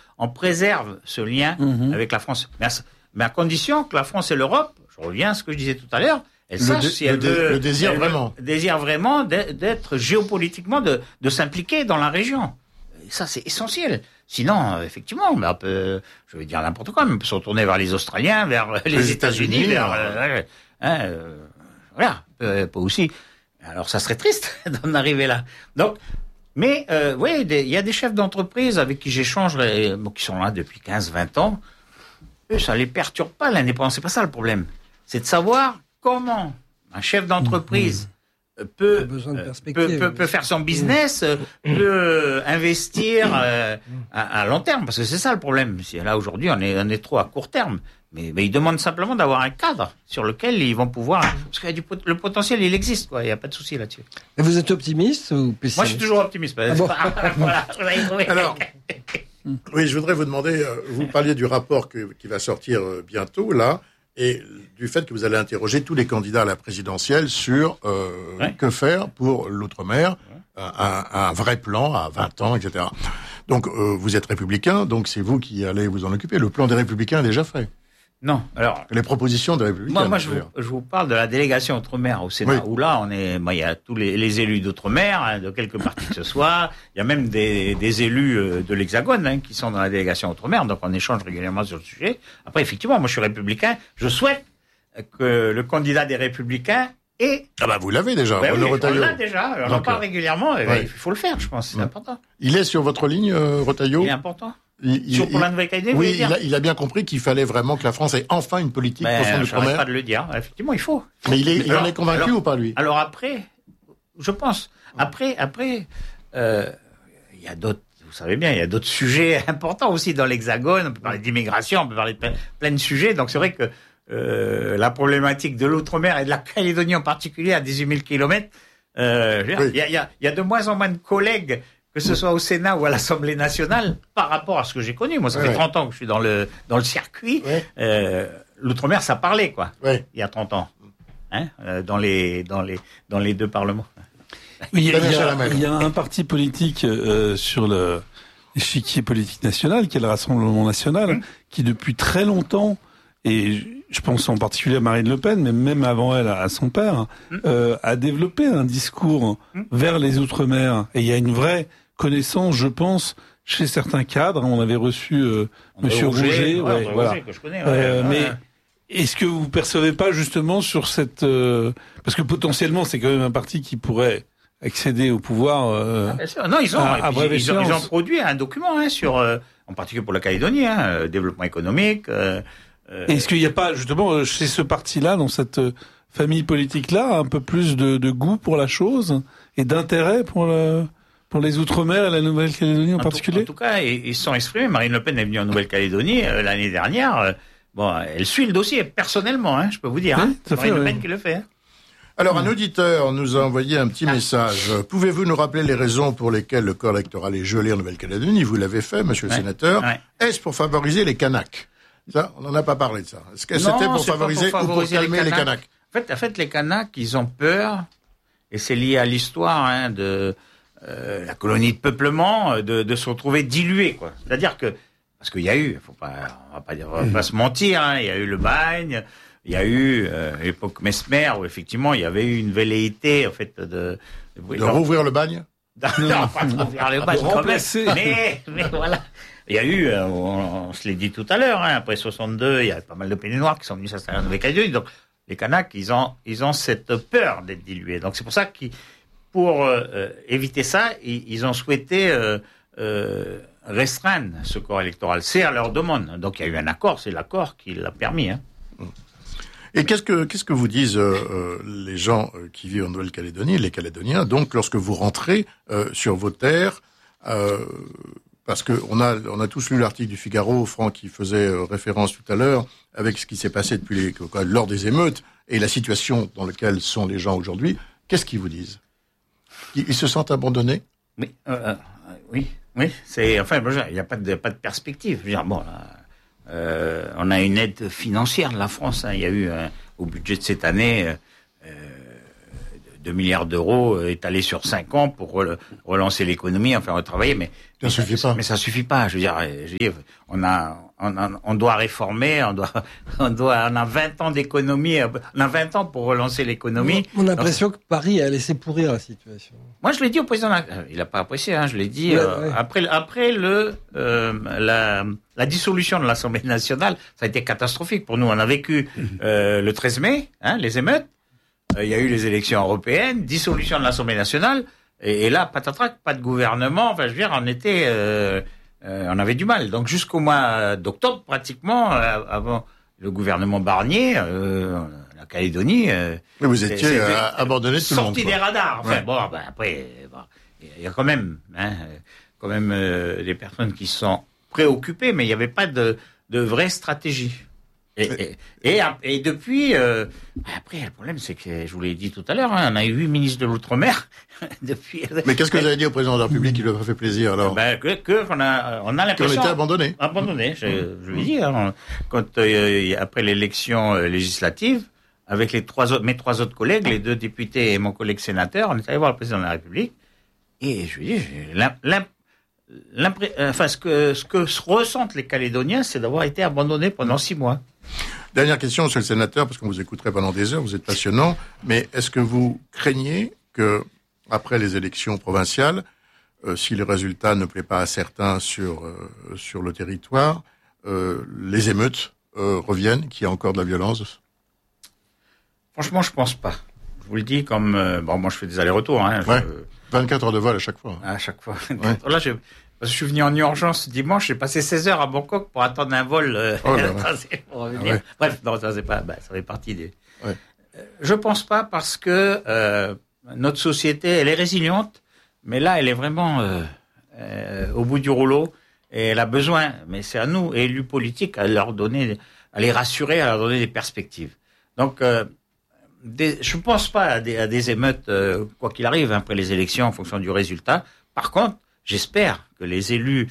on préserve ce lien avec la France. Mais à condition que la France et l'Europe, je reviens à ce que je disais tout à l'heure, elles sachent si elles désirent vraiment d'être géopolitiquement, de s'impliquer dans la région. Et ça, c'est essentiel. Sinon, effectivement, je vais dire n'importe quoi, mais on peut se retourner vers les Australiens, vers les États-Unis, voilà, peut aussi. Alors, ça serait triste d'en arriver là. Donc, mais oui, il y a des chefs d'entreprise avec qui j'échange, qui sont là depuis 15-20 ans. Eux, ça les perturbe pas, l'indépendance. C'est pas ça le problème. C'est de savoir comment un chef d'entreprise peut faire son business, peut investir à long terme, parce que c'est ça le problème. Là aujourd'hui, on est trop à court terme, mais ils demandent simplement d'avoir un cadre sur lequel ils vont pouvoir, parce que le potentiel il existe, quoi. Il y a pas de souci là-dessus. Et vous êtes optimiste ou pessimiste? Moi, je suis toujours optimiste. Voilà. Alors, oui, je voudrais vous demander, vous parliez du rapport qui va sortir bientôt là. Et du fait que vous allez interroger tous les candidats à la présidentielle sur que faire pour l'outre-mer, un vrai plan à 20 ans, etc. Donc, vous êtes républicain, donc c'est vous qui allez vous en occuper. Le plan des républicains est déjà fait. Non, alors... Les propositions des républicains. Moi je vous parle de la délégation Outre-mer au Sénat, où là, il y a tous les élus d'Outre-mer, de quelque parti que ce soit. Il y a même des élus de l'Hexagone qui sont dans la délégation Outre-mer, donc on échange régulièrement sur le sujet. Après, effectivement, moi je suis républicain. Je souhaite que le candidat des républicains ait... Ah bah vous l'avez déjà, Renaud Retailleau. On l'a déjà, on en parle régulièrement, il faut le faire, je pense, c'est important. Il est sur votre ligne, Retailleau? Il est important. Pour la Nouvelle-Calédonie, oui, il a bien compris qu'il fallait vraiment que la France ait enfin une politique pour son outre-mer. J'arrête pas de le dire. Effectivement, il faut. Mais il en est convaincu ou pas, lui? Alors après, je pense. Après, il y a d'autres. Vous savez bien, il y a d'autres sujets importants aussi dans l'Hexagone. On peut parler d'immigration, on peut parler de plein de sujets. Donc c'est vrai que la problématique de l'outre-mer et de la Calédonie en particulier à 18 000 kilomètres, il y a de moins en moins de collègues, que ce soit au Sénat ou à l'Assemblée nationale, par rapport à ce que j'ai connu. Moi, ça fait 30 ans que je suis dans le circuit. L'outre-mer, ça parlait, quoi. Il y a 30 ans. Dans les deux parlements. Oui, il y a un parti politique sur l'échiquier politique national, qui est le Rassemblement national, qui depuis très longtemps, et je pense en particulier à Marine Le Pen, mais même avant elle, à son père, a développé un discours vers les Outre-mer. Et il y a une vraie connaissance, je pense, chez certains cadres. On avait reçu Monsieur Rouget, que je connais. Mais est-ce que vous percevez pas justement sur cette... parce que potentiellement, c'est quand même un parti qui pourrait accéder au pouvoir. Bien sûr. Non, ils ont produit un document sur, en particulier pour la Calédonie, développement économique. Est-ce qu'il n'y a pas justement chez ce parti-là, dans cette famille politique-là, un peu plus de goût pour la chose et d'intérêt pour les Outre-mer et la Nouvelle-Calédonie en particulier? En tout cas, ils se sont exprimés. Marine Le Pen est venue en Nouvelle-Calédonie l'année dernière. Elle suit le dossier personnellement, je peux vous dire. C'est Marine Le Pen qui le fait. Alors, un auditeur nous a envoyé un petit message. Pouvez-vous nous rappeler les raisons pour lesquelles le corps électoral est gelé en Nouvelle-Calédonie? Vous l'avez fait, monsieur le sénateur. Est-ce pour favoriser les Kanaks? Ça, on n'en a pas parlé de ça. Est-ce que c'était pour favoriser ou pour calmer les Kanaks? En fait, les Kanaks, ils ont peur, et c'est lié à l'histoire de la colonie de peuplement, de se retrouver dilués, quoi. C'est-à-dire que, parce qu'il y a eu, on va pas se mentir, il y a eu le bagne, il y a eu l'époque Mesmer où effectivement il y avait eu une velléité en fait de rouvrir le bagne. Non, pas de rouvrir le bagne, remplacer. Mais voilà. Il y a eu, on se l'est dit tout à l'heure, après 62, il y a pas mal de pays noirs qui sont venus s'installer en Nouvelle-Calédonie. Donc les Kanaks, ils ont cette peur d'être dilués. Donc c'est pour ça pour éviter ça, ils ont souhaité restreindre ce corps électoral. C'est à leur demande. Donc il y a eu un accord, c'est l'accord qui l'a permis. Et qu'est-ce que vous disent les gens qui vivent en Nouvelle-Calédonie, les Calédoniens, donc lorsque vous rentrez sur vos terres, parce que on a tous lu l'article du Figaro, Franck, qui faisait référence tout à l'heure, avec ce qui s'est passé lors des émeutes et la situation dans laquelle sont les gens aujourd'hui. Qu'est-ce qu'ils vous disent? Ils se sentent abandonnés? Oui. C'est il n'y a pas de perspective. Je veux dire, on a une aide financière de la France. Il y a eu au budget de cette année 2 milliards d'euros étalés sur 5 ans pour relancer l'économie, enfin retravailler, mais ça suffit pas. Mais ça suffit pas. Je veux dire, on doit réformer, on a 20 ans d'économie, on a 20 ans pour relancer l'économie. On a l'impression que Paris a laissé pourrir la situation. Moi, je l'ai dit au président, il a pas apprécié, je l'ai dit, après la dissolution de l'Assemblée nationale, ça a été catastrophique pour nous. On a vécu, le 13 mai, les émeutes. Il y a eu les élections européennes, dissolution de l'Assemblée nationale, et là, patatrac, pas de gouvernement. Enfin, je veux dire, on avait du mal. Donc, jusqu'au mois d'octobre, pratiquement, avant le gouvernement Barnier, la Calédonie. Mais vous étiez abandonné tout le monde. Sorti des radars. Enfin, après, il y a quand même, des personnes qui sont préoccupées, mais il n'y avait pas de vraie stratégie. Et depuis, après, le problème, c'est que, je vous l'ai dit tout à l'heure, on a eu 8 ministres de l'Outre-mer depuis. Mais qu'est-ce que vous avez dit au président de la République qui lui a pas fait plaisir, alors? On a l'impression. Qu'on était abandonné. Abandonné, je lui ai dit, quand, après l'élection législative, avec mes 3 autres collègues, les 2 députés et mon collègue sénateur, on est allé voir le président de la République, et je lui ai dit, ce que ressentent les Calédoniens, c'est d'avoir été abandonnés pendant 6 mois. Dernière question, monsieur le sénateur, parce qu'on vous écouterait pendant des heures, vous êtes passionnant, mais est-ce que vous craignez que, après les élections provinciales, si les résultats ne plaisent pas à certains sur le territoire, les émeutes reviennent, qu'il y a encore de la violence? Franchement, je pense pas. Je vous le dis comme... moi, je fais des allers-retours. 24 heures de vol à chaque fois. À chaque fois. Ouais. Là, je suis venu en urgence dimanche, j'ai passé 16 heures à Bangkok pour attendre un vol. Pour revenir. Ouais. Bref, non, ça c'est pas, ça fait partie des. Ouais. Je pense pas parce que notre société, elle est résiliente, mais là, elle est vraiment au bout du rouleau et elle a besoin. Mais c'est à nous, élus politiques, à les rassurer, à leur donner des perspectives. Donc, je pense pas à des émeutes, quoi qu'il arrive, après les élections, en fonction du résultat. Par contre, j'espère que les élus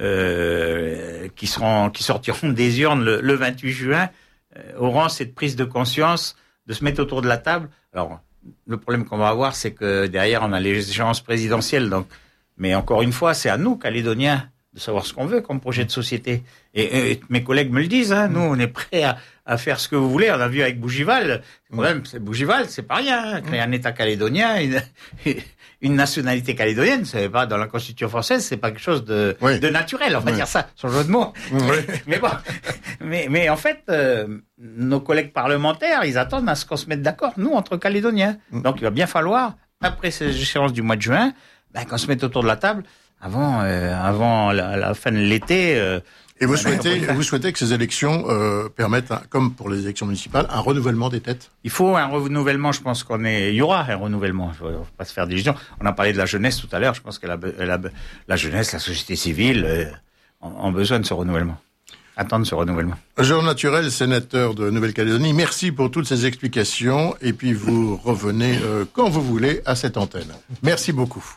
qui sortiront des urnes le 28 juin auront cette prise de conscience de se mettre autour de la table. Alors, le problème qu'on va avoir, c'est que derrière, on a les échéances présidentielles. Donc, mais encore une fois, c'est à nous, Calédoniens, de savoir ce qu'on veut comme projet de société. Et mes collègues me le disent, nous, on est prêts à faire ce que vous voulez. On a vu avec Bougival. Le problème, c'est Bougival, c'est pas rien. Créer un État calédonien, une nationalité calédonienne, c'est pas dans la Constitution française, c'est pas quelque chose de naturel, on va dire ça, sans jeu de mots. Mais bon, mais en fait, nos collègues parlementaires, ils attendent à ce qu'on se mette d'accord, nous, entre Calédoniens. Donc, il va bien falloir, après ces échéances du mois de juin, qu'on se mette autour de la table avant la fin de l'été. Et vous souhaitez que ces élections permettent, comme pour les élections municipales, un renouvellement des têtes? Il faut un renouvellement, je pense il y aura un renouvellement. Il ne faut pas se faire d'illusions. On a parlé de la jeunesse tout à l'heure. Je pense que la jeunesse, la société civile ont besoin de ce renouvellement. Attendre ce renouvellement. Jean Naturel, sénateur de Nouvelle-Calédonie, merci pour toutes ces explications. Et puis vous revenez quand vous voulez à cette antenne. Merci beaucoup.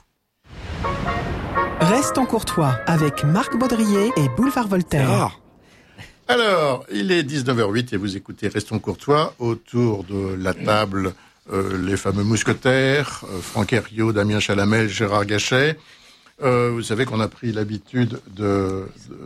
Restons courtois avec Marc Baudrier et Boulevard Voltaire. Alors, il est 19h08 et vous écoutez Restons courtois autour de la table les fameux mousquetaires, Franck Herriot, Damien Chalamel, Gérard Gachet. Vous savez qu'on a pris l'habitude de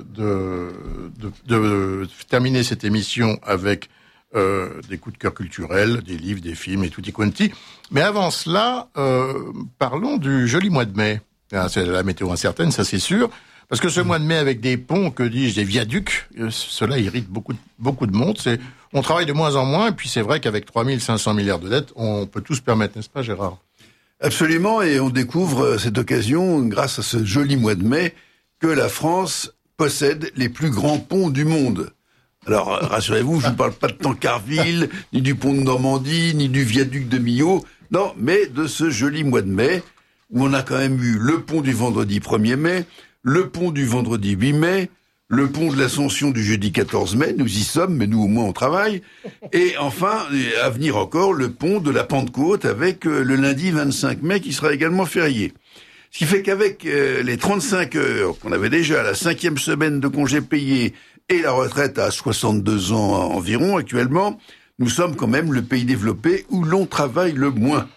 terminer cette émission avec des coups de cœur culturels, des livres, des films et tutti quanti. Mais avant cela, parlons du joli mois de mai. C'est la météo incertaine, ça c'est sûr. Parce que ce mois de mai, avec des ponts, que dis-je, des viaducs, cela irrite beaucoup de monde. On travaille de moins en moins, et puis c'est vrai qu'avec 3500 milliards de dettes, on peut tout se permettre, n'est-ce pas Gérard? Absolument, et on découvre cette occasion, grâce à ce joli mois de mai, que la France possède les plus grands ponts du monde. Alors, rassurez-vous, je ne parle pas de Tancarville, ni du pont de Normandie, ni du viaduc de Millau, non, mais de ce joli mois de mai, où on a quand même eu le pont du vendredi 1er mai, le pont du vendredi 8 mai, le pont de l'Ascension du jeudi 14 mai, nous y sommes, mais nous au moins on travaille, et enfin, à venir encore, le pont de la Pentecôte avec le lundi 25 mai qui sera également férié. Ce qui fait qu'avec les 35 heures qu'on avait déjà, la 5e semaine de congés payés et la retraite à 62 ans environ actuellement, nous sommes quand même le pays développé où l'on travaille le moins.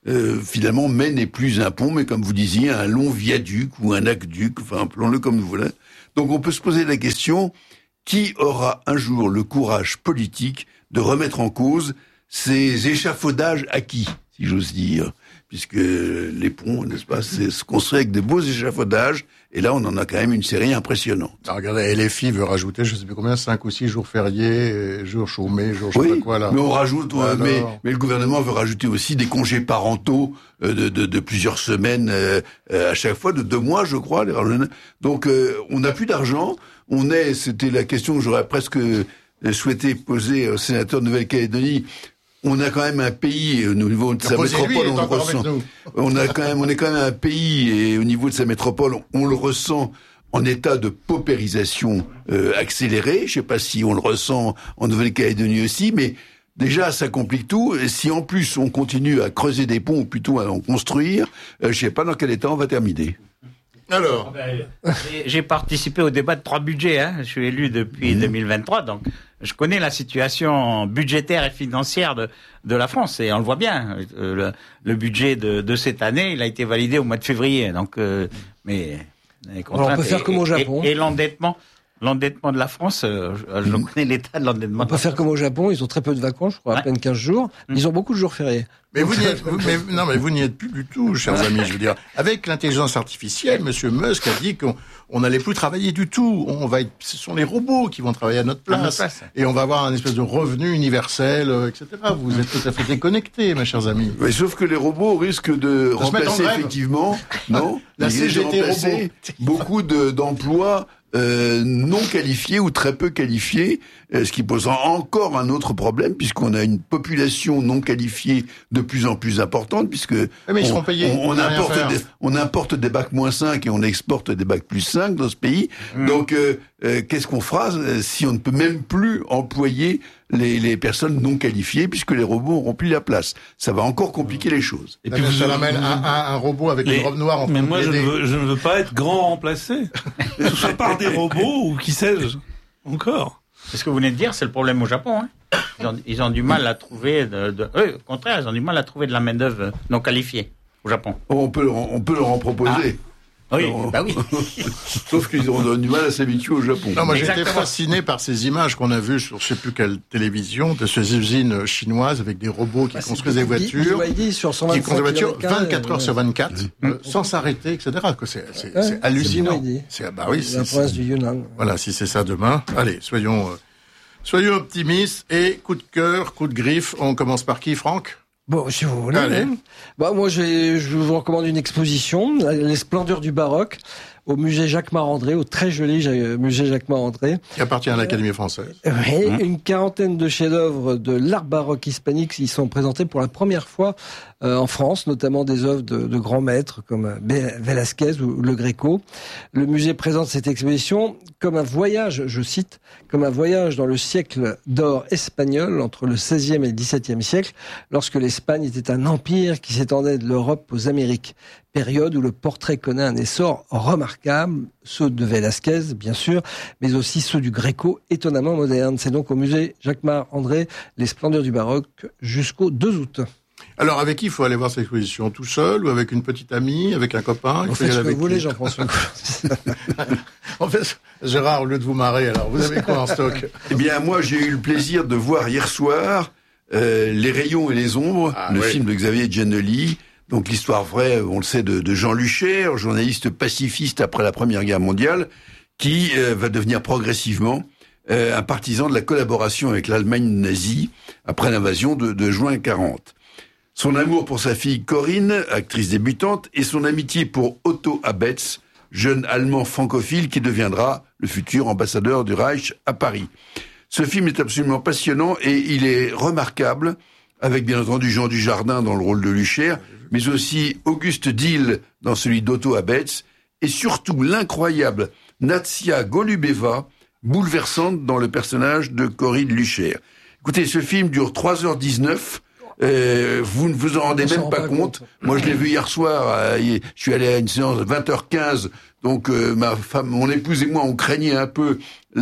finalement, Mai n'est plus un pont, mais comme vous disiez, un long viaduc ou un aqueduc, enfin, appelons-le comme nous voulons. Donc on peut se poser la question, qui aura un jour le courage politique de remettre en cause ces échafaudages acquis, si j'ose dire, puisque les ponts, n'est-ce pas, c'est se construire avec des beaux échafaudages, et là on en a quand même une série impressionnante. Alors, regardez, LFI veut rajouter, je sais plus combien, 5 ou 6 jours fériés, jours chômés, jours je sais pas quoi là. Mais on rajoute, mais le gouvernement veut rajouter aussi des congés parentaux de plusieurs semaines à chaque fois, de 2 mois je crois. Donc on n'a plus d'argent. C'était la question que j'aurais presque souhaité poser au sénateur de Nouvelle-Calédonie. On a quand même un pays au niveau de sa métropole, on le ressent. On est quand même un pays et au niveau de sa métropole, on le ressent en état de paupérisation accélérée. Je sais pas si on le ressent en Nouvelle-Calédonie aussi, mais déjà ça complique tout. Et si en plus on continue à creuser des ponts ou plutôt à en construire, je sais pas dans quel état on va terminer. Alors, j'ai participé au débat de 3 budgets. Je suis élu depuis 2023, donc je connais la situation budgétaire et financière de la France, et on le voit bien. Le budget de cette année, il a été validé au mois de février. Donc, mais alors on peut faire comme au Japon. Et l'endettement de la France, je connais l'état de l'endettement. On peut faire comme au Japon, ils ont très peu de vacances, je crois, à peine 15 jours. Ils ont beaucoup de jours fériés. Mais vous n'y êtes plus du tout, chers amis. Je veux dire, avec l'intelligence artificielle, Monsieur Musk a dit qu'on n'allait plus travailler du tout. Ce sont les robots qui vont travailler à notre place. Et on va avoir un espèce de revenu universel, etc. Vous êtes tout à fait déconnectés, mes chers amis. Oui, sauf que les robots risquent de remplacer effectivement, non? La CGT robot. Beaucoup d'emplois non qualifiés ou très peu qualifiés, ce qui posera encore un autre problème, puisqu'on a une population non qualifiée de plus en plus importante, puisque mais ils seront payés. On importe des bacs -5 et on exporte des bacs +5 dans ce pays. Donc, qu'est-ce qu'on fera si on ne peut même plus employer les personnes non qualifiées, puisque les robots auront pris la place? Ça va encore compliquer les choses. Et puis ça l'amène un robot avec une robe noire. Mais moi, je ne veux pas être grand remplacé. Que ce soit par des robots ou qui sais-je encore. C'est ce que vous venez de dire, c'est le problème au Japon. Ils ont du mal à trouver au contraire, ils ont du mal à trouver de la main-d'œuvre non qualifiée au Japon. On peut leur en proposer. Oui, bah oui. Sauf qu'ils ont du mal à s'habituer au Japon. Non, moi j'étais fasciné par ces images qu'on a vues sur je sais plus quelle télévision de ces usines chinoises avec des robots qui construisent des voitures, qui construisent des voitures 24 heures sur 24, sans s'arrêter, etc. C'est hallucinant. Bah oui, c'est la province du Yunnan. Voilà, si c'est ça demain. Allez, soyons optimistes et coup de cœur, coup de griffe. On commence par qui, Franck? Bon, si vous voulez. Moi, je vous recommande une exposition, Les Splendeurs du Baroque, au musée Jacquemart-André, au très joli musée Jacquemart-André. Qui appartient à l'Académie française. Oui, une quarantaine de chefs-d'œuvre de l'art baroque hispanique y sont présentés pour la première fois en France, notamment des œuvres de grands maîtres comme Velázquez ou Le Greco. Le musée présente cette exposition comme un voyage, je cite, comme un voyage dans le siècle d'or espagnol entre le XVIe et le XVIIe siècle, lorsque l'Espagne était un empire qui s'étendait de l'Europe aux Amériques. Période où le portrait connaît un essor remarquable, ceux de Velázquez, bien sûr, mais aussi ceux du Greco, étonnamment modernes. C'est donc au musée Jacquemart-André, Les Splendeurs du Baroque, jusqu'au 2 août. Alors, avec qui il faut aller voir cette exposition? Tout seul ou avec une petite amie, avec un copain? Vous faites ce que vous voulez, Jean-François. En fait, Gérard, au lieu de vous marrer, alors, vous avez quoi en stock? Eh bien, moi, j'ai eu le plaisir de voir hier soir Les Rayons et les Ombres, film de Xavier Giannoli. Donc l'histoire vraie, on le sait, de Jean Luchaire, journaliste pacifiste après la Première Guerre mondiale, qui va devenir progressivement un partisan de la collaboration avec l'Allemagne nazie après l'invasion de juin 40. Son amour pour sa fille Corinne, actrice débutante, et son amitié pour Otto Abetz, jeune Allemand francophile qui deviendra le futur ambassadeur du Reich à Paris. Ce film est absolument passionnant et il est remarquable, avec bien entendu Jean Dujardin dans le rôle de Luchaire, mais aussi Auguste Diehl dans celui d'Otto Abetz, et surtout l'incroyable Nadia Golubeva, bouleversante dans le personnage de Corinne Luchaire. Écoutez, ce film dure 3h19, vous ne vous en rendez même pas compte. Moi, je l'ai vu hier soir, je suis allé à une séance de 20h15, Donc mon épouse et moi, on craignait un peu un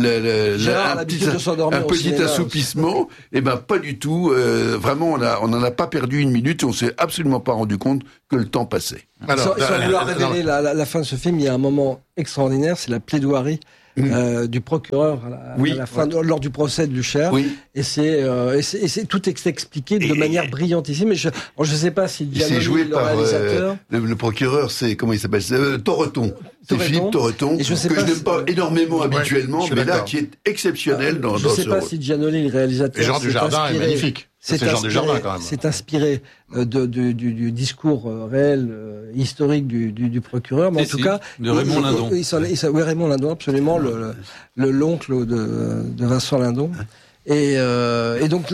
petit assoupissement. Et ben pas du tout. Vraiment, on n'en a pas perdu une minute. On s'est absolument pas rendu compte que le temps passait. Alors, sans vouloir révéler la fin de ce film, il y a un moment extraordinaire, c'est la plaidoirie du procureur à la fin, lors du procès de Luchaire. Oui. Et tout est expliqué de manière brillantissime. Mais je sais pas si c'est joué le par réalisateur. Le procureur, c'est comment il s'appelle, Torreton. C'est Philippe Torreton, que je n'aime pas énormément habituellement, mais là qui est exceptionnel dans ce rôle. Je sais pas si Giannoli, le réalisateur, Jean Dujardin est magnifique. C'est Jean Dujardin quand même. C'est inspiré du discours réel, historique du procureur, mais en tout cas de Raymond Lindon. Oui, Raymond Lindon, absolument, l'oncle de Vincent Lindon. Et donc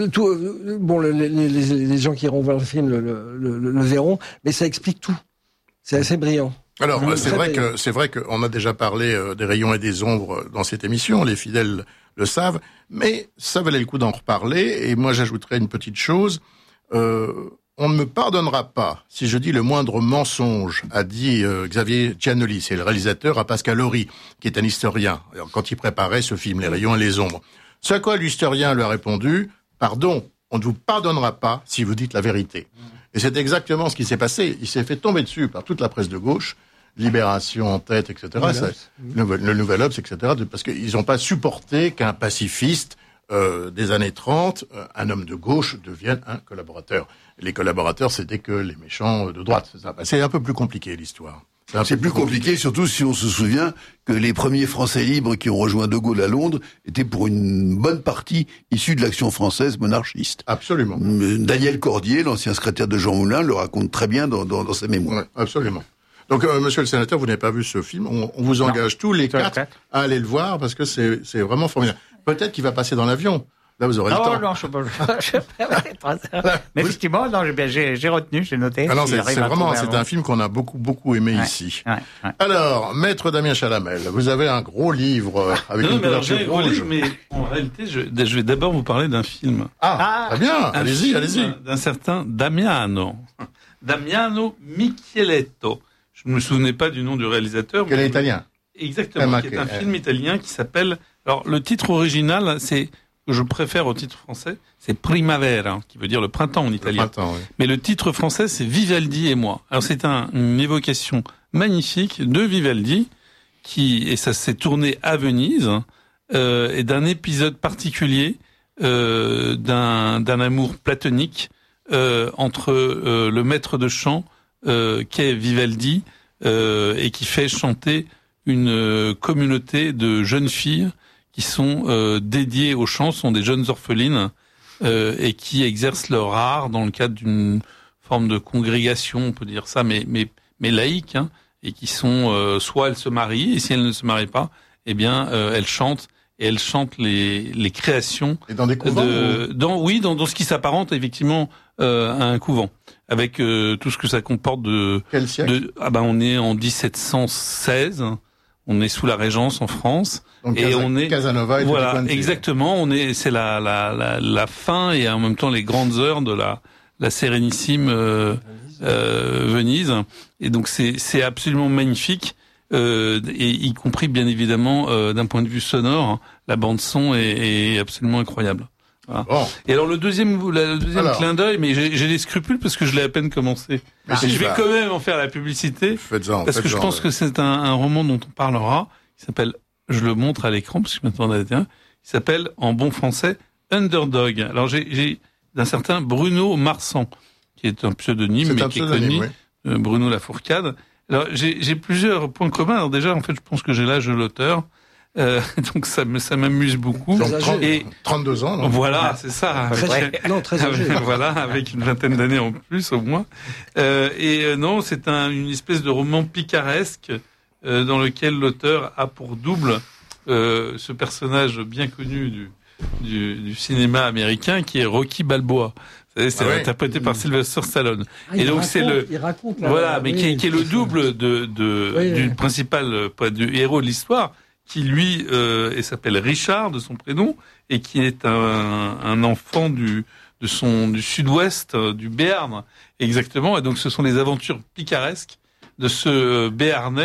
les gens qui iront voir le film le verront, mais ça explique tout. C'est assez brillant. Alors, c'est vrai qu'on a déjà parlé des rayons et des ombres dans cette émission, les fidèles le savent, mais ça valait le coup d'en reparler, et moi j'ajouterais une petite chose, on ne me pardonnera pas si je dis le moindre mensonge, a dit Xavier Giannoli, c'est le réalisateur, à Pascal Horry, qui est un historien, quand il préparait ce film, Les rayons et les ombres. Ce à quoi l'historien lui a répondu, pardon, on ne vous pardonnera pas si vous dites la vérité. Et c'est exactement ce qui s'est passé. Il s'est fait tomber dessus par toute la presse de gauche, Libération en tête, etc. Le Nouvel Obs, etc. Parce qu'ils n'ont pas supporté qu'un pacifiste des années 30, un homme de gauche, devienne un collaborateur. Les collaborateurs, c'était que les méchants de droite. C'est un peu plus compliqué, l'histoire. C'est plus compliqué, surtout si on se souvient que les premiers Français libres qui ont rejoint De Gaulle à Londres étaient pour une bonne partie issus de l'Action française monarchiste. Absolument. Daniel Cordier, l'ancien secrétaire de Jean Moulin, le raconte très bien dans ses mémoires. Ouais, absolument. Donc, monsieur le sénateur, vous n'avez pas vu ce film. On vous engage tous les quatre à aller le voir parce que c'est vraiment formidable. Peut-être qu'il va passer dans l'avion. Là, vous aurez le temps. Non, je mais effectivement, non, j'ai retenu, j'ai noté. Alors, c'est un film qu'on a beaucoup aimé ici. Ouais. Alors, Maître Damien Chalamel, vous avez un gros livre avec une couverture rouge. Mais en réalité, je vais d'abord vous parler d'un film. Très bien. Allez-y. D'un certain Damiano Micheletto. Je ne me souvenais pas du nom du réalisateur. Quel est italien. Exactement, qui est un film italien qui s'appelle... Alors, le titre original, je préfère au titre français, c'est Primavera, qui veut dire le printemps en italien. Mais le titre français, c'est Vivaldi et moi. Alors, c'est une évocation magnifique de Vivaldi, et ça s'est tourné à Venise, et d'un épisode particulier, d'un amour platonique, entre le maître de chant, qu'est Vivaldi, et qui fait chanter une communauté de jeunes filles qui sont dédiées au chant, sont des jeunes orphelines et qui exercent leur art dans le cadre d'une forme de congrégation, on peut dire ça, mais laïque, hein, et qui sont soit elles se marient, et si elles ne se marient pas, eh bien elles chantent. Et elles chantent les créations. Et dans des couvents dans ce qui s'apparente effectivement à un couvent, avec tout ce que ça comporte de. Quel siècle on est en 1716. On est sous la Régence en France. Donc et on est Casanova et voilà, exactement. C'est la fin et en même temps les grandes heures de la sérénissime Venise. Et donc c'est absolument magnifique. Et y compris bien évidemment d'un point de vue sonore, hein, la bande son est absolument incroyable. Voilà. Bon. Et alors le deuxième clin d'œil, mais j'ai des scrupules parce que je l'ai à peine commencé. Je vais quand même en faire la publicité parce que je pense que c'est un roman dont on parlera. Il s'appelle, je le montre à l'écran parce que maintenant on a il s'appelle en bon français Underdog. Alors j'ai d'un certain Bruno Marsan qui est un pseudonyme mais qui est connu, Bruno Lafourcade. Alors, j'ai plusieurs points communs. Alors déjà, en fait, je pense que j'ai l'âge de l'auteur. Donc ça m'amuse beaucoup. Donc 32 ans, non? Voilà, c'est ça. Très âgé. Voilà, avec une vingtaine d'années en plus, au moins. Non, c'est une espèce de roman picaresque, dans lequel l'auteur a pour double, ce personnage bien connu du cinéma américain, qui est Rocky Balboa. C'est interprété par Sylvester Stallone. Et donc il raconte qui est le double du principal du héros de l'histoire, qui lui s'appelle Richard de son prénom et qui est un enfant du sud-ouest du Béarn exactement. Et donc ce sont les aventures picaresques de ce Béarnais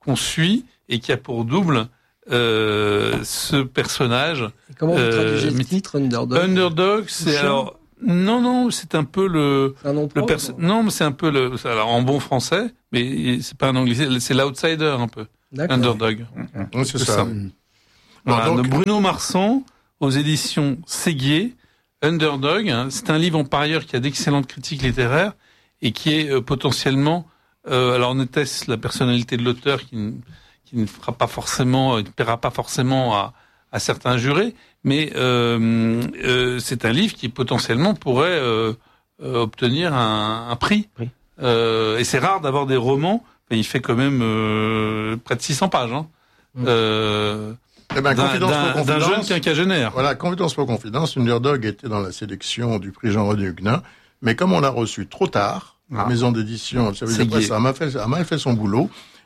qu'on suit et qui a pour double ce personnage. Et comment vous traduisez le titre Underdog? Underdog, c'est alors non, c'est un peu non, mais c'est un peu alors en bon français, mais c'est pas un anglais, c'est l'outsider un peu. D'accord. Underdog. Oui, c'est ça. Voilà, donc, de Bruno Marsan aux éditions Séguier. Underdog, hein, c'est un livre par ailleurs qui a d'excellentes critiques littéraires et qui est potentiellement, alors on atteste la personnalité de l'auteur qui ne fera pas forcément, ne plaira pas forcément à certains jurés, mais c'est un livre qui potentiellement pourrait obtenir un prix. Et c'est rare d'avoir des romans. Il fait quand même près de 600 pages. Hein. D'un jeune quinquagénaire. Voilà, Confidence pour Confidence, Underdog était dans la sélection du prix Jean-René Huguenin, mais comme on l'a reçu trop tard, la maison d'édition, ça veut dire ça a mal fait son boulot.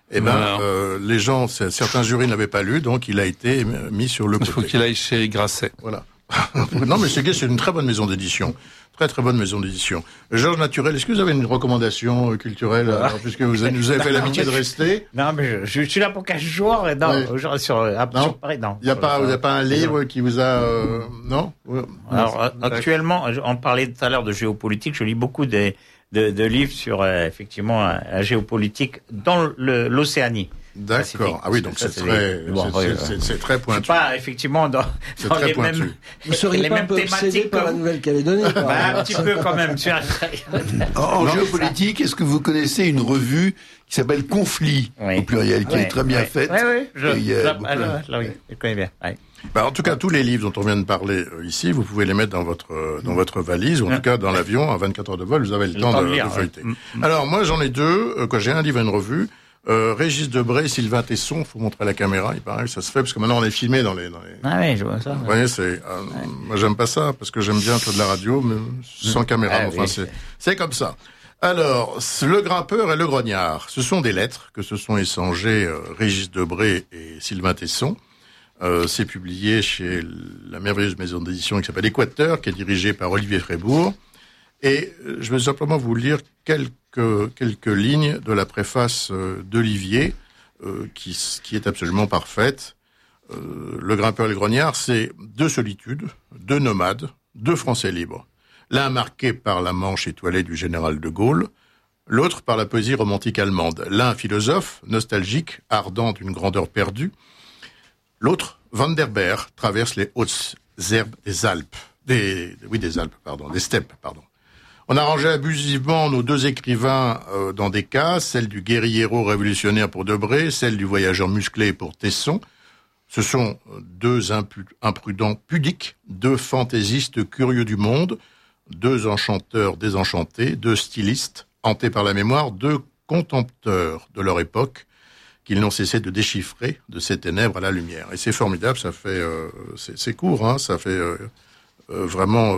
Les gens, certains jurys n'avaient pas lu, donc il a été mis sur le côté. Il faut qu'il aille chez Grasset. Voilà. Non, mais c'est une très bonne maison d'édition. Très très bonne maison d'édition. Georges Naturel, est-ce que vous avez une recommandation culturelle, puisque vous avez fait l'amitié de rester? Non, mais je suis là pour 15 jours. Non, sur Paris, non. Il n'y a pas un livre qui vous a, non? Alors, actuellement, on parlait tout à l'heure de géopolitique. Je lis beaucoup de livres sur, effectivement, la géopolitique dans l'Océanie. D'accord. Ah oui, donc c'est très pointu. Je suis pas effectivement dans les mêmes. Vous seriez pas un peu obsédé par la Nouvelle-Calédonie? Un petit peu quand même. En géopolitique, est-ce que vous connaissez une revue qui s'appelle Conflit au pluriel, qui est très bien faite? Oui, je connais bien. Oui. En tout cas, tous les livres dont on vient de parler ici, vous pouvez les mettre dans votre valise, ou en tout cas dans l'avion, à 24 heures de vol, vous avez le temps de feuilleter. Alors moi, j'en ai deux. J'ai un livre et une revue. Régis Debray, Sylvain Tesson, faut montrer à la caméra, il paraît que ça se fait, parce que maintenant on est filmé dans les... Ah oui, je vois ça. Vous voyez, moi j'aime pas ça, parce que j'aime bien faire de la radio, mais sans caméra, c'est comme ça. Alors, le grimpeur et le grognard, ce sont des lettres que se sont échangées Régis Debray et Sylvain Tesson. C'est publié chez la merveilleuse maison d'édition qui s'appelle Équateur, qui est dirigée par Olivier Frébourg. Et je vais simplement vous lire quelques lignes de la préface d'Olivier, qui est absolument parfaite. Le grimpeur et le grognard, c'est deux solitudes, deux nomades, deux Français libres. L'un marqué par la manche étoilée du général de Gaulle, l'autre par la poésie romantique allemande. L'un philosophe, nostalgique, ardent d'une grandeur perdue. L'autre, Van der Berg, traverse les hautes herbes des Alpes. Des steppes. On a rangé abusivement nos deux écrivains dans des cases, celle du guerriero révolutionnaire pour Debray, celle du voyageur musclé pour Tesson. Ce sont deux imprudents pudiques, deux fantaisistes curieux du monde, deux enchanteurs désenchantés, deux stylistes hantés par la mémoire, deux contempteurs de leur époque qu'ils n'ont cessé de déchiffrer de ces ténèbres à la lumière. Et c'est formidable, ça fait c'est court, hein, ça fait vraiment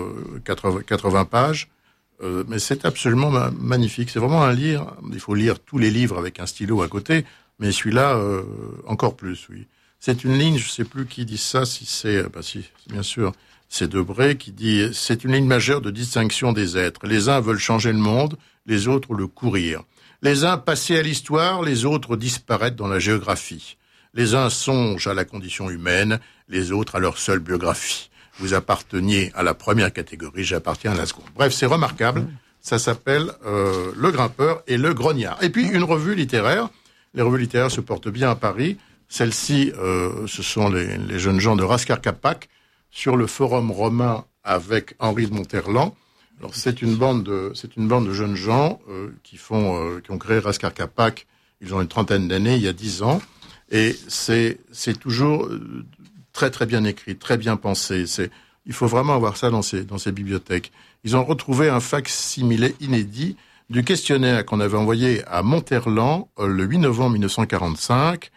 80 pages. Mais c'est absolument magnifique. C'est vraiment un livre. Il faut lire tous les livres avec un stylo à côté, mais celui-là encore plus. Oui, c'est une ligne. Je sais plus qui dit ça. Si c'est, bien sûr, c'est Debray qui dit. C'est une ligne majeure de distinction des êtres. Les uns veulent changer le monde, les autres le courir. Les uns passer à l'histoire, les autres disparaître dans la géographie. Les uns songent à la condition humaine, les autres à leur seule biographie. Vous apparteniez à la première catégorie, j'appartiens à la seconde. Bref, c'est remarquable. Ça s'appelle Le Grimpeur et le Grognard. Et puis, une revue littéraire. Les revues littéraires se portent bien à Paris. Celle-ci, ce sont les jeunes gens de Rascar-Capac sur le forum romain avec Henri de Monterland. Alors, c'est une bande de jeunes gens qui ont créé Rascar-Capac. Ils ont une trentaine d'années, il y a 10 ans. Et c'est toujours très très bien écrit, très bien pensé. Il faut vraiment avoir ça dans ces bibliothèques. Ils ont retrouvé un fac-similé inédit du questionnaire qu'on avait envoyé à Monterland le 8 novembre 1945,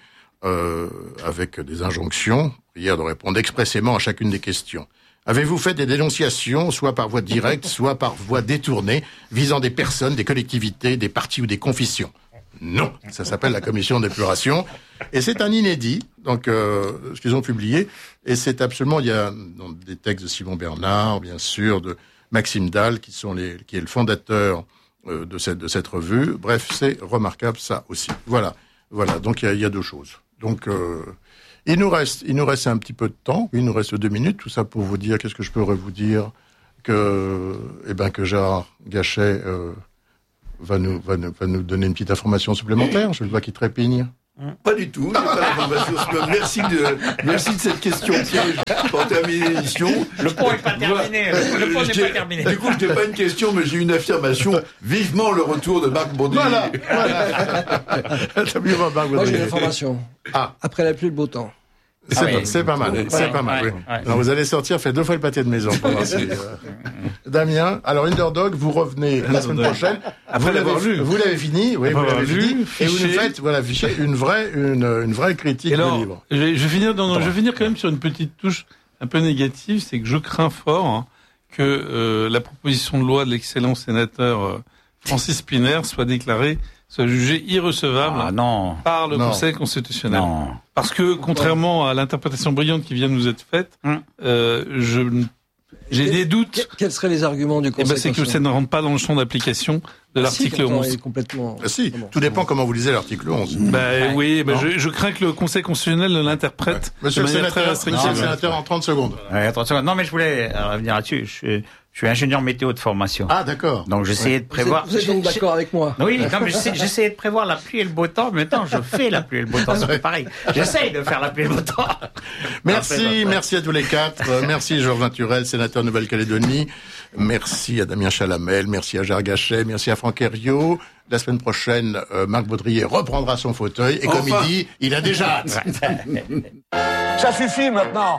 avec des injonctions, prière de répondre expressément à chacune des questions. Avez-vous fait des dénonciations, soit par voie directe, soit par voie détournée, visant des personnes, des collectivités, des partis ou des confessions? Non, ça s'appelle la commission d'épuration. Et c'est un inédit, donc ce qu'ils ont publié. Et c'est absolument, il y a des textes de Simon Bernard, bien sûr, de Maxime Dalle, qui est le fondateur de cette revue. Bref, c'est remarquable ça aussi. Voilà. Voilà, donc il y a deux choses. Donc il nous reste un petit peu de temps. Il nous reste 2 minutes. Tout ça pour vous dire, qu'est-ce que je pourrais vous dire, que Gérard Gachet va nous donner une petite information supplémentaire. Je le vois qui trépigne. Pas du tout, j'ai pas l'information. Merci de cette question piège pour terminer l'émission. Le pont n'est pas terminé. Le pont n'est pas terminé. Du coup, je n'ai pas une question, mais j'ai une affirmation. Vivement le retour de Marc Baudrier. Voilà. Moi, j'ai une information. Ah. Après la pluie, le beau temps. C'est pas mal. C'est pas mal. Oui. Alors vous allez sortir, faire 2 fois le pâté de maison. Pour voir si, Damien, alors Underdog, vous revenez la semaine prochaine. Après l'avoir lu. Vous l'avez fini, oui, vous l'avez lu. Et vous nous faites, fichier, une vraie critique du livre. Je vais finir quand même sur une petite touche un peu négative, c'est que je crains fort que la proposition de loi de l'excellent sénateur Francis Szpiner soit jugée irrecevable par le Conseil constitutionnel. Non. Parce que, contrairement à l'interprétation brillante qui vient de nous être faite, j'ai des doutes. Quels seraient les arguments du Conseil c'est que ça ne rentre pas dans le champ d'application de l'article 11. Complètement... si, tout dépend comment vous lisez l'article 11. Je crains que le Conseil constitutionnel ne l'interprète de manière très restrictive. Monsieur le sénateur, en 30 secondes. 30 secondes. Non, mais je voulais revenir là-dessus. Je suis ingénieur météo de formation. Ah, d'accord. Donc j'essayais de prévoir... Vous êtes donc d'accord avec moi? Oui, non, mais j'essayais de prévoir la pluie et le beau temps. Maintenant, je fais la pluie et le beau temps. C'est pareil. J'essaye de faire la pluie et le beau temps. Merci à tous les 4. Merci Georges Naturel, sénateur de Nouvelle-Calédonie. Merci à Damien Chalamel. Merci à Gérard Gachet. Merci à Franck Herriot. La semaine prochaine, Marc Baudrier reprendra son fauteuil. Et comme il dit, il a déjà hâte. Ça suffit maintenant.